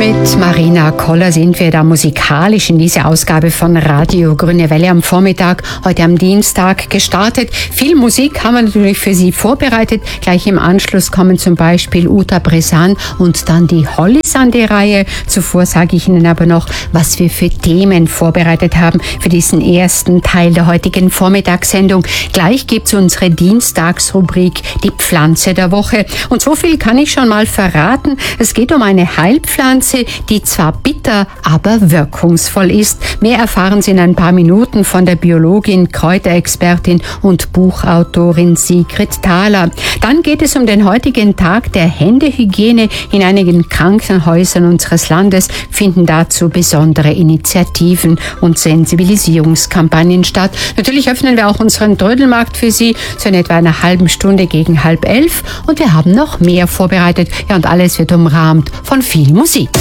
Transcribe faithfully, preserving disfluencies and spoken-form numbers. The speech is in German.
Mit Marina Koller sind wir da musikalisch in dieser Ausgabe von Radio Grüne Welle am Vormittag, heute am Dienstag gestartet. Viel Musik haben wir natürlich für Sie vorbereitet. Gleich im Anschluss kommen zum Beispiel Uta Bresan und dann die Hollies an die Reihe. Zuvor sage ich Ihnen aber noch, was wir für Themen vorbereitet haben für diesen ersten Teil der heutigen Vormittagssendung. Gleich gibt es unsere Dienstagsrubrik Die Pflanze der Woche. Und so viel kann ich schon mal verraten. Es geht um eine Heilpflanze, die zwar bitter, aber wirkungsvoll ist. Mehr erfahren Sie in ein paar Minuten von der Biologin, Kräuterexpertin und Buchautorin Sigrid Thaler. Dann geht es um den heutigen Tag der Händehygiene. In einigen Krankenhäusern unseres Landes finden dazu besondere Initiativen und Sensibilisierungskampagnen statt. Natürlich öffnen wir auch unseren Trödelmarkt für Sie, so in etwa einer halben Stunde gegen halb elf. Und wir haben noch mehr vorbereitet. Ja, und alles wird umrahmt von viel Musik.